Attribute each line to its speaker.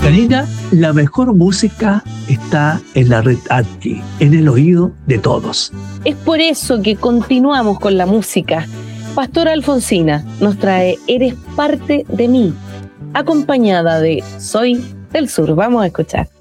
Speaker 1: Karina, la mejor música está en la red Archi, en el oído de todos.
Speaker 2: Es por eso que continuamos con la música. Pastora Alfonsina nos trae Eres parte de mí, acompañada de Soy del Sur. Vamos a escuchar.